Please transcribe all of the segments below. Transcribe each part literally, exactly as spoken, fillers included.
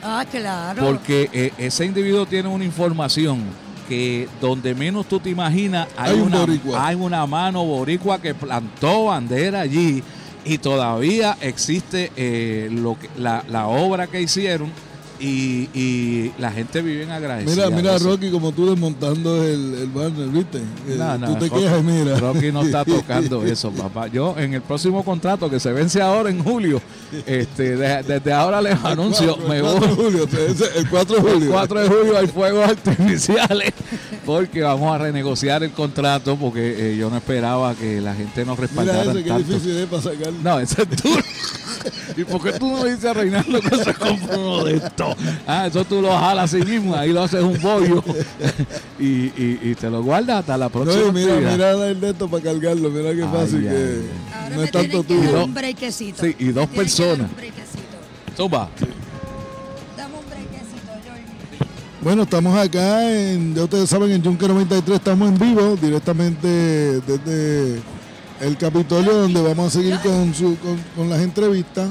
Ah, claro. Porque eh, ese individuo tiene una información que donde menos tú te imaginas hay, Hay un una, boricua. hay una mano boricua que plantó bandera allí y todavía existe eh, lo que, la, la obra que hicieron y, y la gente vive en agradecimiento. Mira, mira, Rocky, como tú desmontando el, el banner, ¿viste? Eh, No, no, tú te Rocky, quejas, mira. Rocky no está tocando eso, papá. Yo en el próximo contrato que se vence ahora en julio, este, de- desde ahora les anuncio, El me cuatro de voy. julio, ese- el cuatro de julio. El cuatro de julio hay fuegos artificiales porque vamos a renegociar el contrato porque eh, yo no esperaba que la gente nos Mira respaldara ese que tanto. difícil es para sacar. No, ese es tú. ¿Y por qué tú no dices a Reinaldo que se compra uno de estos? Ah, eso tú lo jalas así mismo, ahí lo haces un bollo y, y, y te lo guardas hasta la No, próxima y mira, actividad. mira el de esto para cargarlo, mira qué Ay, fácil ay, que ay. Ahora no me es tanto tienen que tuyo. dar un brequecito. Sí, y dos Me tienen que dar personas. un brequecito. Zumba. Dame un brequecito, Jorge. Bueno, estamos acá, en, ya ustedes saben, en Yunque noventa y tres estamos en vivo, directamente desde el Capitolio, donde vamos a seguir con, su, con, con las entrevistas.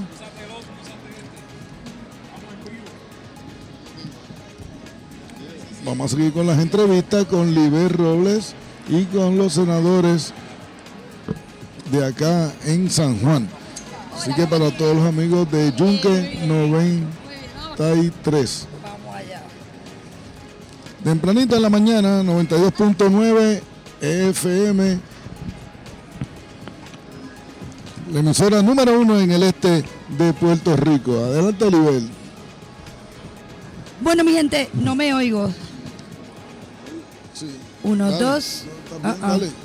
Vamos a seguir con las entrevistas con Liber Robles y con los senadores de acá en San Juan. Así que para todos los amigos de Yunque noventa y tres. Vamos allá. Tempranito en la mañana, noventa y dos punto nueve F M. La emisora número uno en el este de Puerto Rico. Adelante, Oliver. Bueno, mi gente, no me oigo. Sí. Uno, Dale, dos. también, Ah, ah. dale.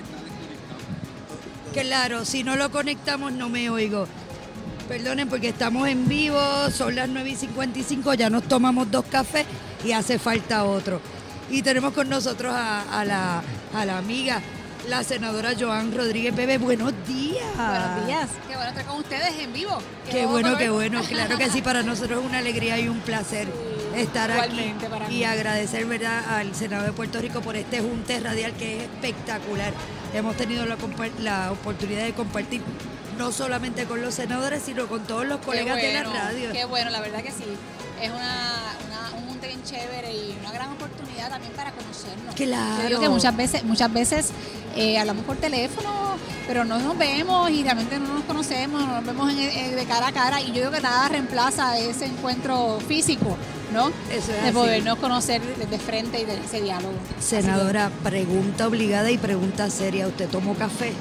Claro, si no lo conectamos no me oigo. Perdonen porque estamos en vivo, son las nueve y cincuenta y cinco, ya nos tomamos dos cafés y hace falta otro. Y tenemos con nosotros a, a la, a la amiga, la senadora Joan Rodríguez Bebe. Buenos días. Buenos días, qué bueno estar con ustedes en vivo. Qué bueno, qué bueno, claro que sí, para nosotros es una alegría y un placer estar aquí Igualmente para y mí. agradecer, ¿verdad?, al Senado de Puerto Rico por este junte radial que es espectacular. Hemos tenido la, compa- la oportunidad de compartir no solamente con los senadores, sino con todos los colegas Qué de la bueno, radio. Qué bueno, la verdad que sí. Es una, una- un junte bien chévere y una gran oportunidad también para conocernos. Claro. Yo digo que muchas veces, muchas veces eh, hablamos por teléfono, pero no nos vemos y realmente no nos conocemos, no nos vemos en- en- de cara a cara. Y yo digo que nada reemplaza ese encuentro físico, ¿no? Eso es de así. podernos conocer de, de frente y de ese diálogo. Senadora, pregunta obligada y pregunta seria. ¿Usted tomó café?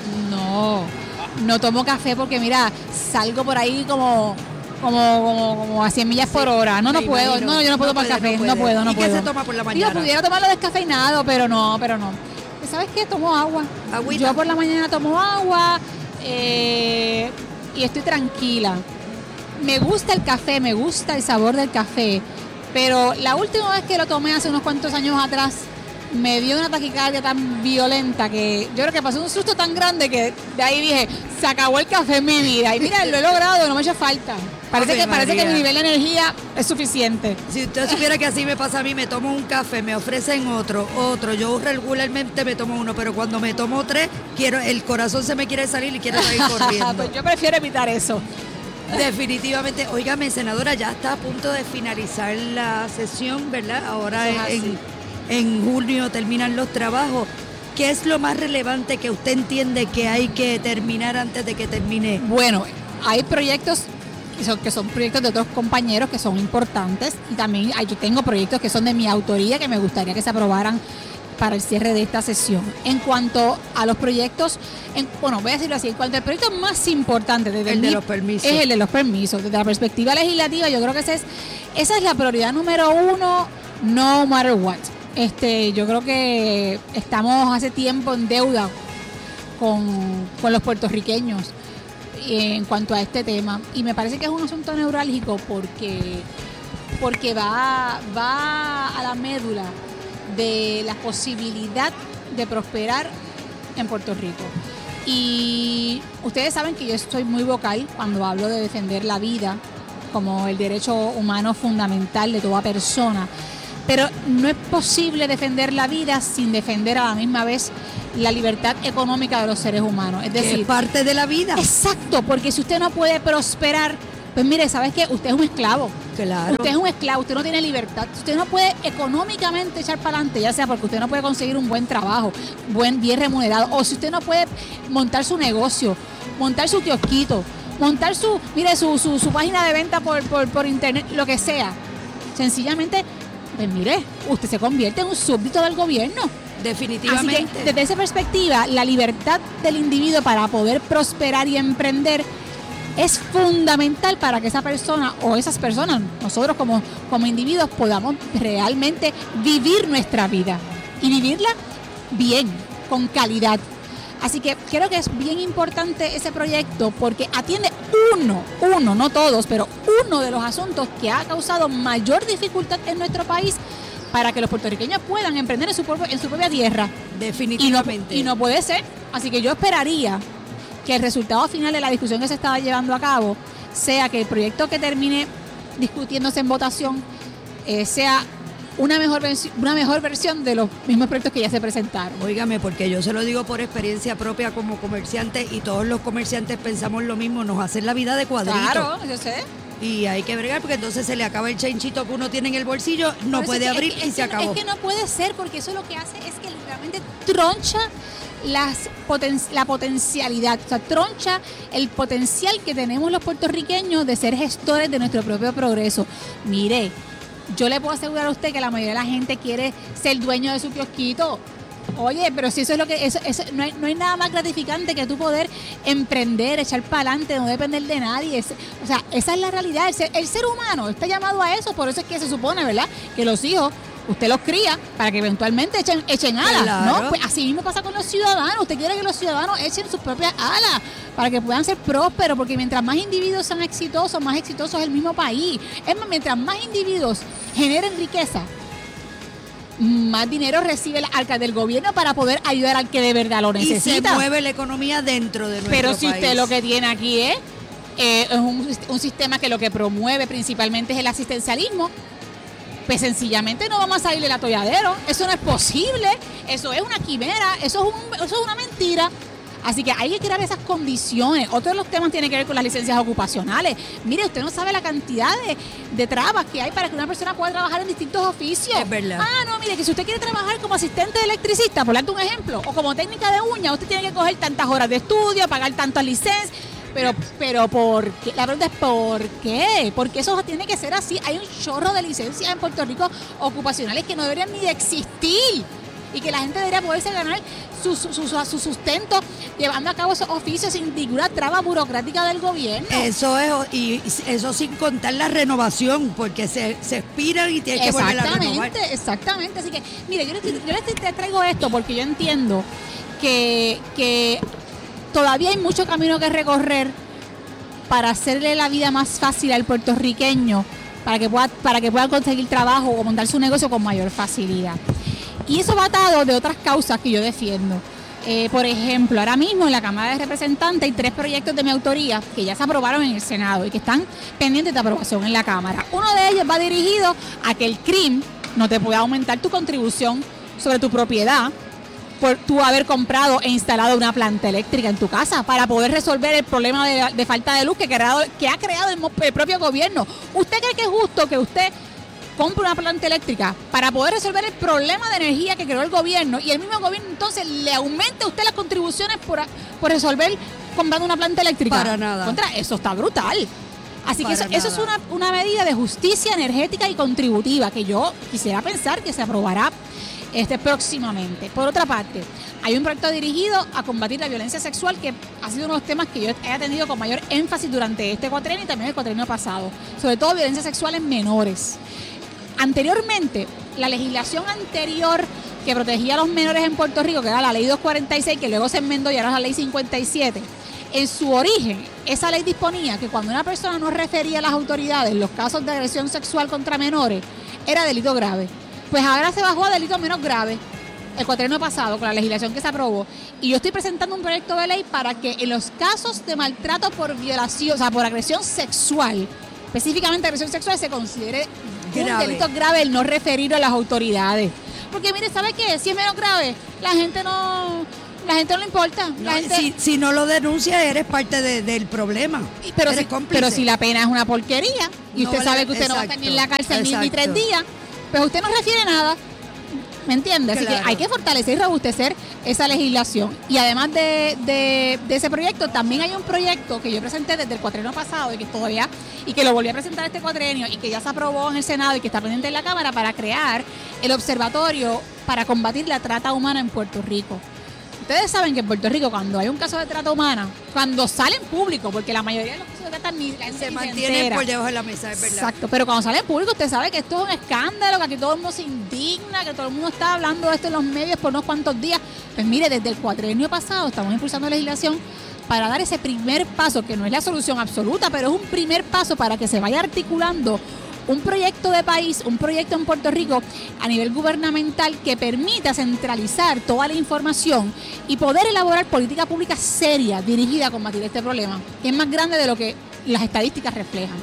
No, no tomo café porque mira, salgo por ahí como como como, como a cien millas por hora. No, no Me puedo, imagino. no, yo no puedo No tomar puede, café, no no, puede. puedo, no ¿Y qué puedo. se toma por la Digo, mañana? pudiera tomarlo descafeinado, pero no, pero no. ¿Sabes qué? Tomo agua. Agüita. Yo por la mañana tomo agua eh, y estoy tranquila. Me gusta el café, me gusta el sabor del café, pero la última vez que lo tomé hace unos cuantos años atrás, me dio una taquicardia tan violenta que yo creo que pasó un susto tan grande que de ahí dije, se acabó el café en mi vida. Y mira, lo he logrado, no me ha hecho falta. Parece, Ave que, parece que María. mi nivel de energía es suficiente. Si usted supiera que así me pasa a mí, me tomo un café, me ofrecen otro, otro. Yo regularmente me tomo uno, pero cuando me tomo tres, quiero, el corazón se me quiere salir y quiero salir corriendo. Pues yo prefiero evitar eso. Definitivamente. Óigame, senadora, ya está a punto de finalizar la sesión, ¿verdad? Ahora Eso es en, así. en junio terminan los trabajos. ¿Qué es lo más relevante que usted entiende que hay que terminar antes de que termine? Bueno, hay proyectos que son, que son proyectos de otros compañeros que son importantes y también hay, yo tengo proyectos que son de mi autoría que me gustaría que se aprobaran para el cierre de esta sesión. En cuanto a los proyectos, en, bueno, voy a decirlo así, en cuanto al proyecto más importante desde El de mi- los permisos. es el de los permisos. Desde la perspectiva legislativa, yo creo que ese es, esa es la prioridad número uno, no matter what. Este, yo creo que estamos hace tiempo en deuda con, con los puertorriqueños en cuanto a este tema y me parece que es un asunto neurálgico porque porque va va a la médula de la posibilidad de prosperar en Puerto Rico. Y ustedes saben que yo estoy muy vocal cuando hablo de defender la vida como el derecho humano fundamental de toda persona. Pero no es posible defender la vida sin defender a la misma vez la libertad económica de los seres humanos. Es Que decir, es parte de la vida. exacto, porque si usted no puede prosperar, pues mire, ¿sabes qué? Usted es un esclavo. Claro. Usted es un esclavo, usted no tiene libertad. Usted no puede económicamente echar para adelante, ya sea porque usted no puede conseguir un buen trabajo, buen bien remunerado, o si usted no puede montar su negocio, montar su kiosquito, montar su, mire, su, su, su página de venta por, por, por internet, lo que sea. Sencillamente, pues mire, usted se convierte en un súbdito del gobierno. Definitivamente. Así que, desde esa perspectiva, la libertad del individuo para poder prosperar y emprender es fundamental para que esa persona o esas personas, nosotros como, como individuos, podamos realmente vivir nuestra vida y vivirla bien, con calidad. Así que creo que es bien importante ese proyecto porque atiende uno, uno, no todos, pero uno de los asuntos que ha causado mayor dificultad en nuestro país para que los puertorriqueños puedan emprender en su, propio, en su propia tierra. Definitivamente. Y no, y no puede ser. Así que yo esperaría que el resultado final de la discusión que se estaba llevando a cabo sea que el proyecto que termine discutiéndose en votación eh, sea una mejor, una mejor versión de los mismos proyectos que ya se presentaron. Óigame, porque yo se lo digo por experiencia propia como comerciante y todos los comerciantes pensamos lo mismo, nos hacen la vida de cuadrito. Claro, yo sé. Y hay que bregar porque entonces se le acaba el chanchito que uno tiene en el bolsillo, no puede que, abrir es, y es se que, acabó. Es que no puede ser porque eso lo que hace es que realmente troncha las poten, la potencialidad, o sea, troncha el potencial que tenemos los puertorriqueños de ser gestores de nuestro propio progreso. Mire, yo le puedo asegurar a usted que la mayoría de la gente quiere ser dueño de su kiosquito. Oye, pero si eso es lo que eso, eso, no, hay, no hay nada más gratificante que tú poder emprender, echar para adelante, no depender de nadie. Es, o sea, esa es la realidad. El ser, el ser humano está llamado a eso, por eso es que se supone, ¿verdad?, que los hijos usted los cría para que eventualmente echen, echen alas, claro. ¿no? Pues así mismo pasa con los ciudadanos. Usted quiere que los ciudadanos echen sus propias alas para que puedan ser prósperos, porque mientras más individuos sean exitosos, más exitoso es el mismo país. Es más, mientras más individuos generen riqueza, más dinero recibe la arca del gobierno para poder ayudar al que de verdad lo necesita. Y se mueve la economía dentro de nuestro Pero país. si usted lo que tiene aquí es, eh, es un, un sistema que lo que promueve principalmente es el asistencialismo, pues sencillamente no vamos a salir del atolladero. Eso no es posible, eso es una quimera, eso es, un, eso es una mentira. Así que hay que crear esas condiciones. Otro de los temas tiene que ver con las licencias ocupacionales. Mire, usted no sabe la cantidad de, de trabas que hay para que una persona pueda trabajar en distintos oficios. Es verdad. Ah, no, mire, que si usted quiere trabajar como asistente de electricista, por darte un ejemplo, o como técnica de uña, usted tiene que coger tantas horas de estudio, pagar tantas licencias. Pero, pero ¿por qué? La pregunta es ¿por qué? Porque eso tiene que ser así. Hay un chorro de licencias en Puerto Rico ocupacionales que no deberían ni de existir y que la gente debería poderse ganar su, su, su, su sustento llevando a cabo esos oficios sin ninguna traba burocrática del gobierno. Eso es, y eso sin contar la renovación, porque se, se expiran y tienen que volver a renovar. Exactamente, exactamente. Así que, mire, yo les, yo les te traigo esto porque yo entiendo que, que todavía hay mucho camino que recorrer para hacerle la vida más fácil al puertorriqueño, para que pueda, para que pueda conseguir trabajo o montar su negocio con mayor facilidad. Y eso va atado de otras causas que yo defiendo. Eh, por ejemplo, ahora mismo en la Cámara de Representantes hay tres proyectos de mi autoría que ya se aprobaron en el Senado y que están pendientes de aprobación en la Cámara. Uno de ellos va dirigido a que el C R I M no te pueda aumentar tu contribución sobre tu propiedad por tú haber comprado e instalado una planta eléctrica en tu casa para poder resolver el problema de, de falta de luz que, creado, que ha creado el, el propio gobierno. ¿Usted cree que es justo que usted compre una planta eléctrica para poder resolver el problema de energía que creó el gobierno y el mismo gobierno entonces le aumente a usted las contribuciones por, por resolver comprando una planta eléctrica? Para nada. Contra, eso está brutal. Así que eso, eso es una, una medida de justicia energética y contributiva que yo quisiera pensar que se aprobará este próximamente. Por otra parte, hay un proyecto dirigido a combatir la violencia sexual que ha sido uno de los temas que yo he atendido con mayor énfasis durante este cuatrienio y también el cuatrienio pasado, sobre todo violencia sexual en menores. Anteriormente, la legislación anterior que protegía a los menores en Puerto Rico, que era la ley doscientos cuarenta y seis, que luego se enmendó y ahora es la ley cincuenta y siete, en su origen, esa ley disponía que cuando una persona no refería a las autoridades los casos de agresión sexual contra menores, era delito grave. Pues ahora se bajó a delito menos grave el cuatrienio pasado con la legislación que se aprobó, y yo estoy presentando un proyecto de ley para que en los casos de maltrato por violación, o sea, por agresión sexual, específicamente agresión sexual, se considere grave. Un delito grave el no referir a las autoridades. Porque mire, ¿sabe qué? Si es menos grave, la gente no, La gente no le importa. La No, gente, si, si no lo denuncias, eres parte de- del problema. pero, eres si, cómplice. pero si la pena es una porquería y No usted vale- sabe que usted no va a estar ni en la exacto, cárcel ni, ni tres exacto. días, pues usted no refiere nada. ¿Me entiende? Así Claro. que hay que fortalecer y robustecer esa legislación. Y además de, de, de ese proyecto, también hay un proyecto que yo presenté desde el cuatrienio pasado y que todavía, y que lo volví a presentar este cuatrienio y que ya se aprobó en el Senado y que está pendiente en la Cámara para crear el observatorio para combatir la trata humana en Puerto Rico. Ustedes saben que en Puerto Rico, cuando hay un caso de trata humana, cuando sale en público, porque la mayoría de los casos de trata ni la gente Se ni mantienen entera. por debajo de la mesa, es verdad. Exacto, pero cuando sale en público usted sabe que esto es un escándalo, que aquí todo el mundo se indigna, que todo el mundo está hablando de esto en los medios por unos cuantos días. Pues mire, desde el cuatrienio pasado estamos impulsando legislación para dar ese primer paso, que no es la solución absoluta, pero es un primer paso para que se vaya articulando un proyecto de país, un proyecto en Puerto Rico a nivel gubernamental que permita centralizar toda la información y poder elaborar política pública seria dirigida a combatir este problema, que es más grande de lo que las estadísticas reflejan.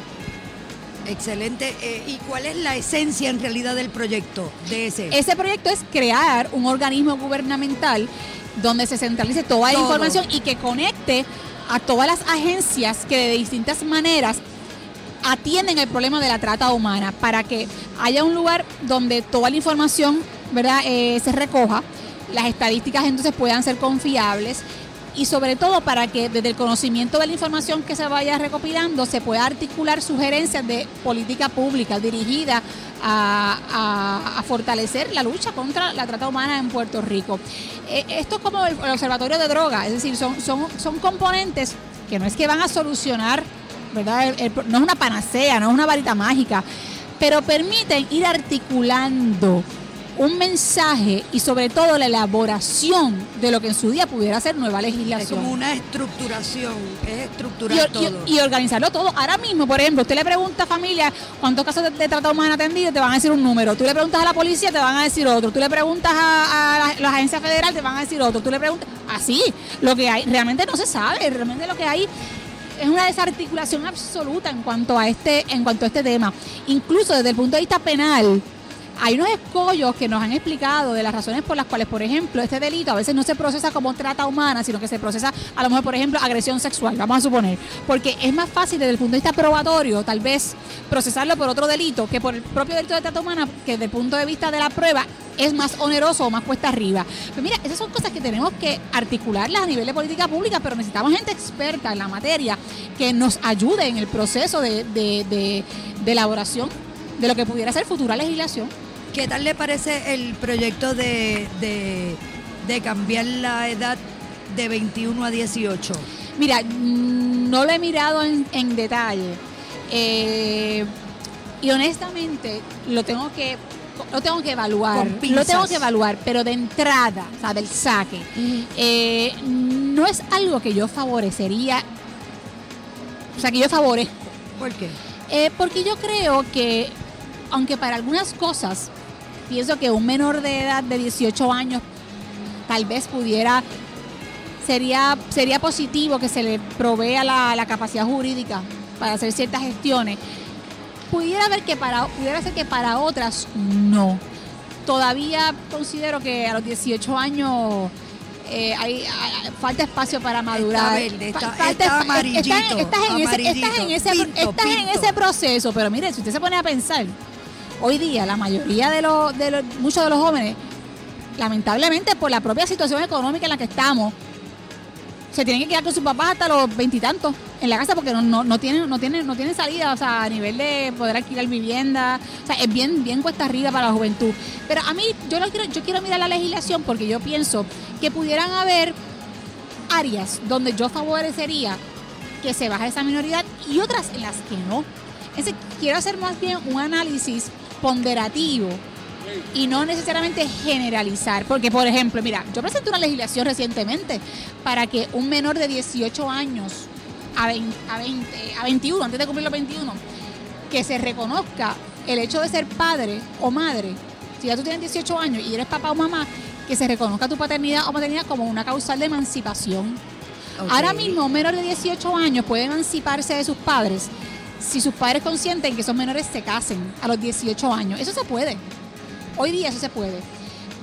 Excelente. Eh, ¿Y cuál es la esencia en realidad del proyecto de ese? Ese proyecto es crear un organismo gubernamental donde se centralice toda la Todo. información y que conecte a todas las agencias que de distintas maneras atienden el problema de la trata humana, para que haya un lugar donde toda la información, ¿verdad?, eh, se recoja, las estadísticas entonces puedan ser confiables y sobre todo para que desde el conocimiento de la información que se vaya recopilando se pueda articular sugerencias de política pública dirigida a, a, a fortalecer la lucha contra la trata humana en Puerto Rico. Eh, esto es como el, el observatorio de drogas, es decir, son, son, son componentes que no es que van a solucionar, ¿verdad? El, el, no es una panacea, no es una varita mágica, pero permiten ir articulando un mensaje y sobre todo la elaboración de lo que en su día pudiera ser nueva Es legislación. como una estructuración, es estructurar Y, or- todo. y- y organizarlo todo. Ahora mismo, por ejemplo, usted le pregunta a familia cuántos casos de, de trata humana atendidos, te van a decir un número. Tú le preguntas a la policía, te van a decir otro. Tú le preguntas a, a la, la agencia federal, te van a decir otro. Tú le preguntas, así, lo que hay, realmente no se sabe, realmente lo que hay es una desarticulación absoluta en cuanto a este, en cuanto a este tema. Incluso desde el punto de vista penal, hay unos escollos que nos han explicado de las razones por las cuales, por ejemplo, este delito a veces no se procesa como trata humana, sino que se procesa a lo mejor, por ejemplo, agresión sexual, vamos a suponer. Porque es más fácil desde el punto de vista probatorio, tal vez, procesarlo por otro delito que por el propio delito de trata humana, que desde el punto de vista de la prueba es más oneroso o más cuesta arriba. Pues mira, esas son cosas que tenemos que articularlas a nivel de política pública, pero necesitamos gente experta en la materia que nos ayude en el proceso de, de, de, de elaboración de lo que pudiera ser futura legislación. ¿Qué tal le parece el proyecto de, de, de cambiar la edad de veintiuno a dieciocho? Mira, mm, no lo he mirado en, en detalle eh, y honestamente lo tengo que lo tengo que evaluar, Con pinzas. lo tengo que evaluar, pero de entrada, o sea, del saque, eh, no es algo que yo favorecería, o sea, que yo favorezco. ¿Por qué? Eh, porque yo creo que, aunque para algunas cosas, pienso que un menor de edad de dieciocho años tal vez pudiera, sería, sería positivo que se le provea la, la capacidad jurídica para hacer ciertas gestiones. Pudiera ver que para, pudiera ser que para otras no. Todavía considero que a los dieciocho años eh, hay, hay- falta espacio para madurar. verde, está- Fa- está espa- amarillito, estás en- estás en ese- amarillito, estás en ese- pinto, estás en pinto. ese proceso, pero mire, si usted se pone a pensar, hoy día la mayoría de los, de los muchos de los jóvenes, lamentablemente por la propia situación económica en la que estamos, se tienen que quedar con sus papás hasta los veintitantos en la casa porque no, no, no tienen, no tienen, no tienen salida, o sea, a nivel de poder alquilar vivienda, o sea, es bien, bien cuesta arriba para la juventud. Pero a mí, yo no quiero, yo quiero mirar la legislación porque yo pienso que pudieran haber áreas donde yo favorecería que se baje esa minoridad y otras en las que no. Entonces, quiero hacer más bien un análisis ponderativo y no necesariamente generalizar, porque por ejemplo, mira, yo presenté una legislación recientemente para que un menor de dieciocho años a, veinte, a, veinte, a veintiuno, antes de cumplir los veintiuno, que se reconozca el hecho de ser padre o madre, si ya tú tienes dieciocho años y eres papá o mamá, que se reconozca tu paternidad o maternidad como una causal de emancipación. Ok. Ahora mismo un menor de dieciocho años puede emanciparse de sus padres si sus padres consienten que esos menores se casen a los dieciocho años. Eso se puede. Hoy día eso se puede.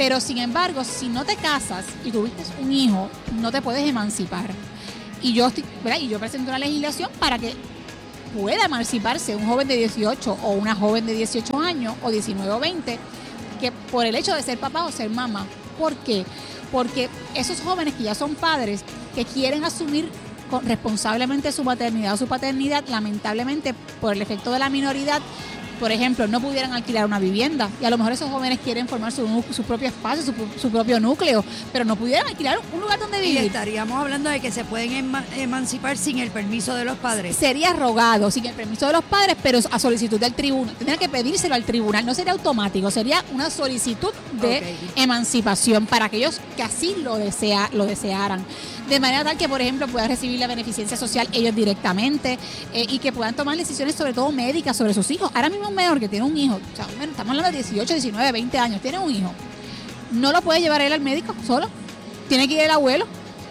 Pero sin embargo, si no te casas y tuviste un hijo, no te puedes emancipar. Y yo, estoy, ¿verdad? y yo presento una legislación para que pueda emanciparse un joven de dieciocho o una joven de dieciocho años o diecinueve o veinte, que por el hecho de ser papá o ser mamá. ¿Por qué? Porque esos jóvenes que ya son padres, que quieren asumir con, responsablemente su maternidad o su paternidad, lamentablemente por el efecto de la minoridad, por ejemplo, no pudieran alquilar una vivienda y a lo mejor esos jóvenes quieren formar su, su propio espacio, su, su propio núcleo, pero no pudieran alquilar un lugar donde Y vivir. estaríamos hablando de que se pueden ema- emancipar sin el permiso de los padres. Sería rogado, sin el permiso de los padres, pero a solicitud del tribunal. Tendría que pedírselo al tribunal, no sería automático, sería una solicitud de Ok. emancipación para aquellos que así lo, desea, lo desearan. De manera tal que, por ejemplo, puedan recibir la beneficencia social ellos directamente eh, y que puedan tomar decisiones, sobre todo médicas, sobre sus hijos. Ahora mismo un menor que tiene un hijo, o sea, bueno, estamos hablando de dieciocho, diecinueve, veinte años, tiene un hijo, no lo puede llevar él al médico solo, tiene que ir el abuelo.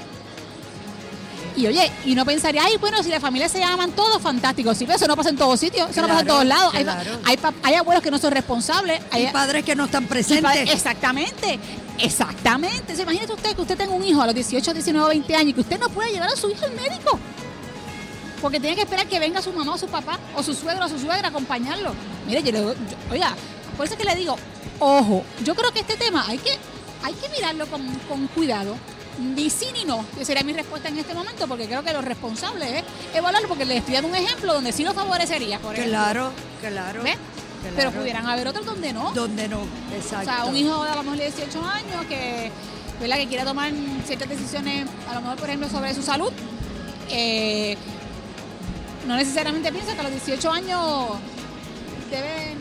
Y oye, y no pensaría, ay, bueno, si la familia se llaman todos, fantástico. Sí, pero eso no pasa en todos sitios, eso no pasa en Claro, todos lados. Hay, claro. hay, pa- hay abuelos que no son responsables. Hay, Hay padres que no están y pa- presentes. exactamente, exactamente. Entonces, imagínese usted que usted tenga un hijo a los dieciocho, diecinueve, veinte años y que usted no pueda llevar a su hijo al médico. Porque tiene que esperar que venga su mamá o su papá o su suegro o su suegra a acompañarlo. Mire, yo le digo, yo- oiga, por eso es que le digo, ojo, yo creo que este tema hay que, hay que mirarlo con, con cuidado. Ni sí ni no, que sería mi respuesta en este momento, porque creo que lo responsable es evaluarlo, porque le estoy dando un ejemplo donde sí lo favorecería, por ejemplo. Claro, claro. ¿Ves? claro. Pero pudieran haber otros donde no. Donde no, O exacto. sea, un hijo de a lo mejor de dieciocho años que, ¿verdad? que quiera tomar ciertas decisiones, a lo mejor, por ejemplo, sobre su salud, eh, no necesariamente piensa que a los dieciiocho años deben